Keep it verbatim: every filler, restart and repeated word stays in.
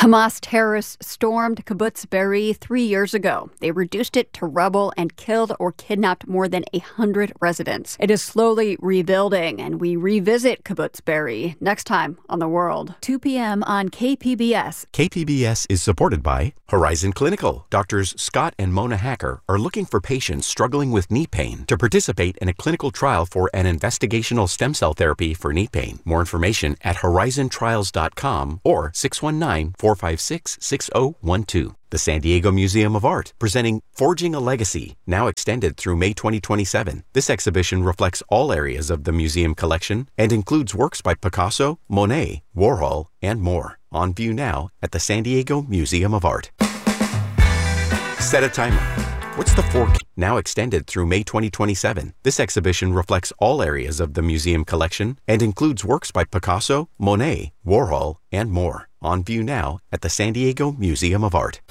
Hamas terrorists stormed Kibbutz Be'eri three years ago. They reduced it to rubble and killed or kidnapped more than one hundred residents. It is slowly rebuilding, and we revisit Kibbutz Be'eri next time on The World, two p.m. on K P B S. K P B S is supported by Horizon Clinical. Doctors Scott and Mona Hacker are looking for patients struggling with knee pain to participate in a clinical trial for an investigational stem cell therapy for knee pain. More information at horizon trials dot com or six one nine, four five six, six zero one two. The San Diego Museum of Art, presenting Forging a Legacy, now extended through May twenty twenty-seven. This exhibition reflects all areas of the museum collection and includes works by Picasso, Monet, Warhol, and more. On view now at the San Diego Museum of Art. Set a timer. What's the fork? Now extended through May twenty twenty-seven. This exhibition reflects all areas of the museum collection and includes works by Picasso, Monet, Warhol, and more. On view now at the San Diego Museum of Art.